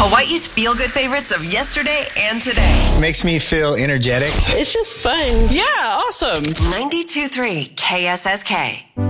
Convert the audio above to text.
Hawaii's feel-good favorites of yesterday and today. Makes me feel energetic. It's just fun. Yeah, awesome. 92.3 KSSK.